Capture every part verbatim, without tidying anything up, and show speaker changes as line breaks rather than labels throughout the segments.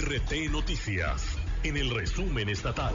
R T Noticias, en el resumen estatal.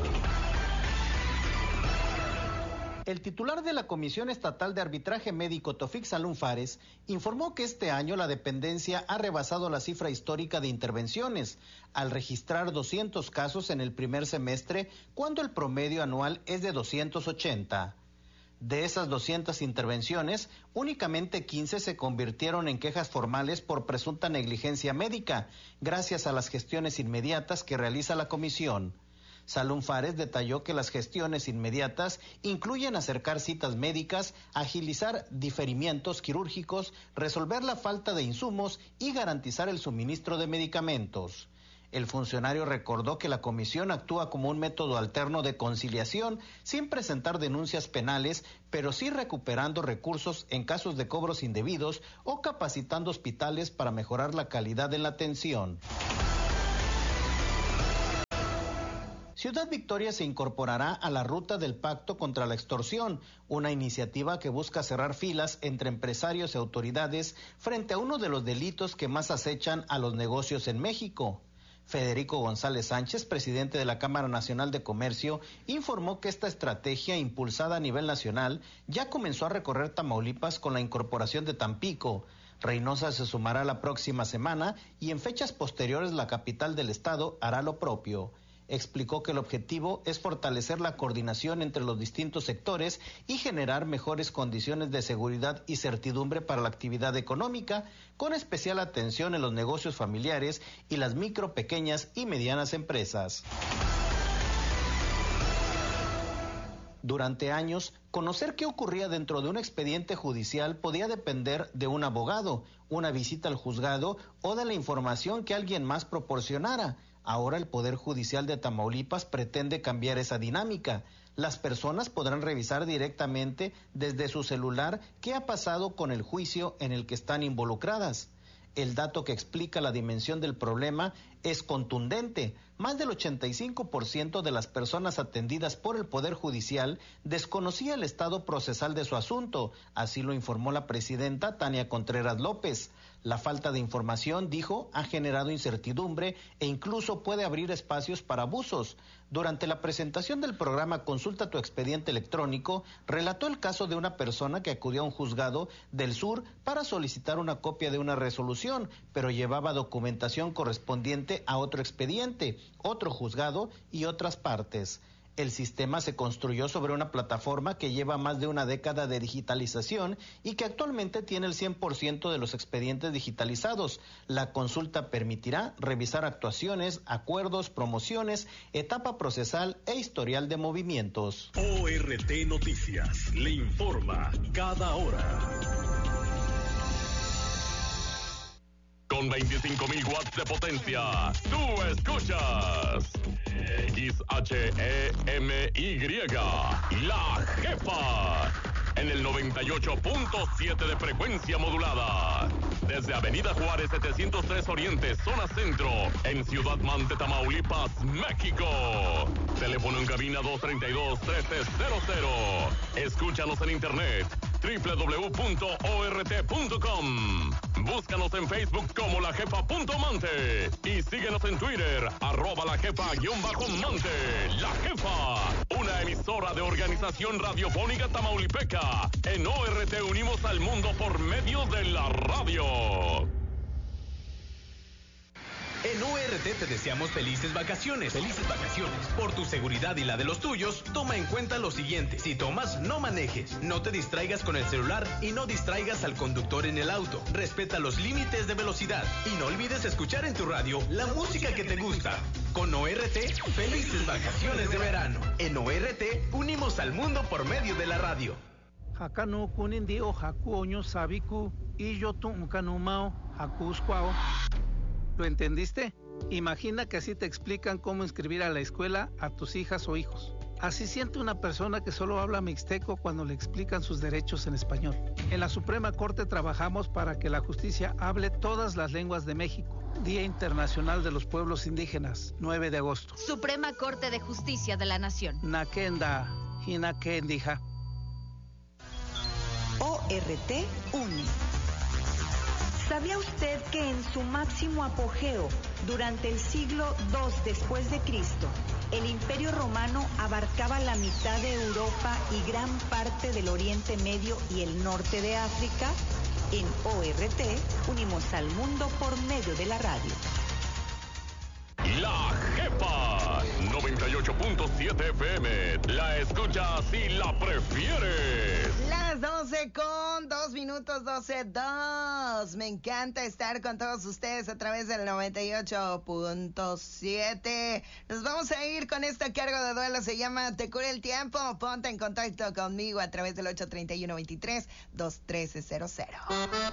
El titular de la Comisión Estatal de Arbitraje Médico, Tofik Salum Fares, informó que este año la dependencia ha rebasado la cifra histórica de intervenciones, al registrar doscientos casos en el primer semestre, cuando el promedio anual es de doscientos ochenta. De esas doscientas intervenciones, únicamente quince se convirtieron en quejas formales por presunta negligencia médica, gracias a las gestiones inmediatas que realiza la comisión. Salum Fares detalló que las gestiones inmediatas incluyen acercar citas médicas, agilizar diferimientos quirúrgicos, resolver la falta de insumos y garantizar el suministro de medicamentos. El funcionario recordó que la comisión actúa como un método alterno de conciliación sin presentar denuncias penales, pero sí recuperando recursos en casos de cobros indebidos o capacitando hospitales para mejorar la calidad de la atención. Ciudad Victoria se incorporará a la Ruta del Pacto contra la Extorsión, una iniciativa que busca cerrar filas entre empresarios y autoridades frente a uno de los delitos que más acechan a los negocios en México. Federico González Sánchez, presidente de la Cámara Nacional de Comercio, informó que esta estrategia impulsada a nivel nacional ya comenzó a recorrer Tamaulipas con la incorporación de Tampico. Reynosa se sumará la próxima semana y en fechas posteriores la capital del estado hará lo propio. Explicó que el objetivo es fortalecer la coordinación entre los distintos sectores y generar mejores condiciones de seguridad y certidumbre para la actividad económica, con especial atención en los negocios familiares y las micro, pequeñas y medianas empresas. Durante años, conocer qué ocurría dentro de un expediente judicial podía depender de un abogado, una visita al juzgado o de la información que alguien más proporcionara. Ahora el Poder Judicial de Tamaulipas pretende cambiar esa dinámica. Las personas podrán revisar directamente desde su celular qué ha pasado con el juicio en el que están involucradas. El dato que explica la dimensión del problema es contundente. Más del ochenta y cinco por ciento de las personas atendidas por el Poder Judicial desconocía el estado procesal de su asunto, así lo informó la presidenta Tania Contreras López. La falta de información, dijo, ha generado incertidumbre e incluso puede abrir espacios para abusos. Durante la presentación del programa Consulta tu expediente electrónico, relató el caso de una persona que acudió a un juzgado del sur para solicitar una copia de una resolución, pero llevaba documentación correspondiente a otro expediente, otro juzgado y otras partes. El sistema se construyó sobre una plataforma que lleva más de una década de digitalización y que actualmente tiene el cien por ciento de los expedientes digitalizados. La consulta permitirá revisar actuaciones, acuerdos, promociones, etapa procesal e historial de movimientos.
O R T Noticias le informa cada hora. Con veinticinco mil watts de potencia, tú escuchas X H E M Y, La Jefa, en el noventa y ocho punto siete de frecuencia modulada. Desde Avenida Juárez setecientos tres Oriente, zona centro, en Ciudad Mante, Tamaulipas, México. Teléfono en cabina dos treinta y dos, trece cero cero. Escúchanos en internet, doble u doble u doble u punto o r t punto com. Búscanos en Facebook como La Jefa punto Mante y síguenos en Twitter, arroba La Jefa guión bajo Mante. La Jefa, una emisora de Organización Radiofónica Tamaulipeca. En O R T unimos al mundo por medio de la radio.
En O R T te deseamos felices vacaciones. Felices vacaciones. Por tu seguridad y la de los tuyos, toma en cuenta lo siguiente. Si tomas, no manejes. No te distraigas con el celular y no distraigas al conductor en el auto. Respeta los límites de velocidad. Y no olvides escuchar en tu radio la música que te gusta. Con O R T, felices vacaciones de verano. En O R T, unimos al mundo por medio de la radio.
Hakanu kunindio haku oño sabiku y yo tuncanumao hakuscuao. ¿Lo entendiste? Imagina que así te explican cómo inscribir a la escuela a tus hijas o hijos. Así siente una persona que solo habla mixteco cuando le explican sus derechos en español. En la Suprema Corte trabajamos para que la justicia hable todas las lenguas de México. Día Internacional de los Pueblos Indígenas, nueve de agosto.
Suprema Corte de Justicia de la Nación.
Nakenda, Hinakendija.
O R T une. ¿Sabía usted que en su máximo apogeo, durante el siglo segundo después de Cristo, el Imperio Romano abarcaba la mitad de Europa y gran parte del Oriente Medio y el norte de África? En O R T unimos al mundo por medio de la radio.
La Jefa, noventa y ocho punto siete F M. La escuchas y la prefieres.
Las doce con dos minutos, doce dos. Me encanta estar con todos ustedes a través del noventa y ocho punto siete. Nos vamos a ir con esta cargo de duelo. Se llama Te cura el tiempo. Ponte en contacto conmigo a través del ocho treinta y uno veintitrés, dos trece cero cero.